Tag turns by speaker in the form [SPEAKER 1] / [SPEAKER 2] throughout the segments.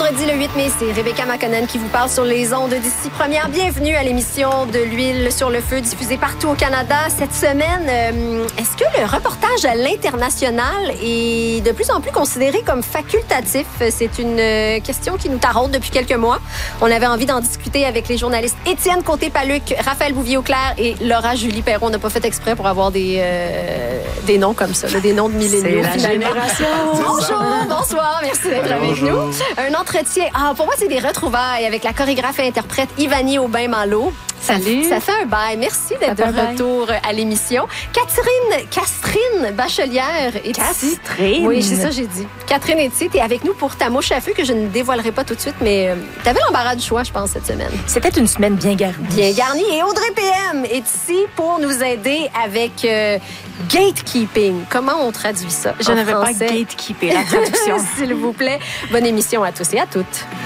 [SPEAKER 1] Vendredi le 8 mai, c'est Rebecca McConnell qui vous parle sur les ondes d'ici première. Bienvenue à l'émission de l'huile sur le feu diffusée partout au Canada. Cette semaine, est-ce que le reportage à l'international est de plus en plus considéré comme facultatif? C'est une question qui nous taraude depuis quelques mois. On avait envie d'en discuter avec les journalistes Étienne Côté-Paluc, Raphaël Bouvier-Auclair et Laura-Julie Perron. On n'a pas fait exprès pour avoir des noms comme ça, là, des noms de milléniaux.
[SPEAKER 2] C'est la génération.
[SPEAKER 1] Bonjour, bonsoir, merci d'être avec nous. Un entretien. Pour moi, c'est des retrouvailles avec la chorégraphe et interprète Ivanie Aubin-Malo.
[SPEAKER 2] Salut.
[SPEAKER 1] Ça fait un bail. Merci d'être de retour à l'émission. Castrine Bachelière est ici.
[SPEAKER 2] Castrine.
[SPEAKER 1] Oui, c'est ça j'ai dit. Catherine est ici. T'es avec nous pour ta mouche à feu que je ne dévoilerai pas tout de suite, mais t'avais l'embarras du choix, je pense, cette semaine.
[SPEAKER 2] C'était une semaine bien garnie.
[SPEAKER 1] Bien garnie. Et Audrey PM est ici pour nous aider avec gatekeeping. Comment on traduit ça?
[SPEAKER 2] Je ne vais pas gatekeeper la traduction.
[SPEAKER 1] S'il vous plaît. Bonne émission à tous et à toutes.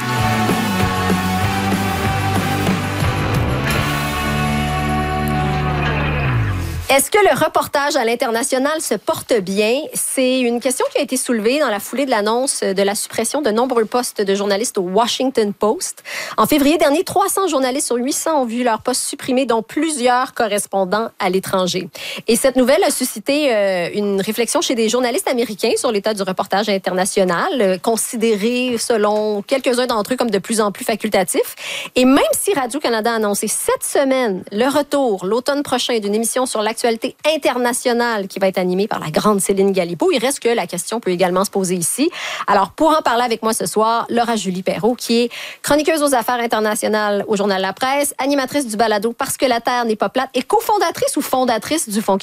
[SPEAKER 1] Est-ce que le reportage à l'international se porte bien? C'est une question qui a été soulevée dans la foulée de l'annonce de la suppression de nombreux postes de journalistes au Washington Post. En février dernier, 300 journalistes sur 800 ont vu leur poste supprimé, dont plusieurs correspondants à l'étranger. Et cette nouvelle a suscité une réflexion chez des journalistes américains sur l'état du reportage international, considéré, selon quelques-uns d'entre eux, comme de plus en plus facultatif. Et même si Radio-Canada a annoncé cette semaine le retour, l'automne prochain, d'une émission sur l'actualité internationale qui va être animée par la grande Céline Galipeau, il reste que la question peut également se poser ici. Alors, pour en parler avec moi ce soir, Laura-Julie Perron, qui est chroniqueuse aux affaires internationales au Journal La Presse, animatrice du balado Parce que la Terre n'est pas plate et cofondatrice ou fondatrice du Fonds